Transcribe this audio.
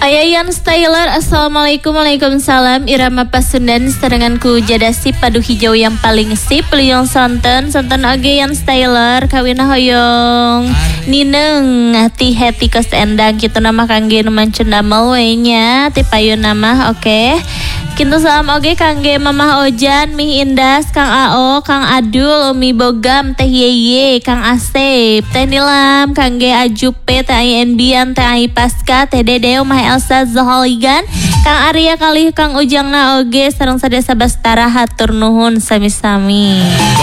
Ayayan Styler, Assalamualaikum, Waalaikumsalam. Irama Pasundan serenganku jadasi padu hijau yang paling sip. Liong sonten age yang Styler kawina hoyong nineng hati kos endang gitu nama kangge numancun damel wenya tipayo nama oke. Kintu salam oge kangge Mamah Ojan, Mih Indas, Kang Ao, Kang Adul, Umi Bogam, Teh Yeye, Kang Asep, Teh Nilam, kangge Ajupe, Teh Enbian, Teh Ai Paska, Teh Dede, Mah Elsa Zoholigan, Kang Arya kali Kang Ujangna oge sareng sadaya sabastara hatur nuhun sami-sami.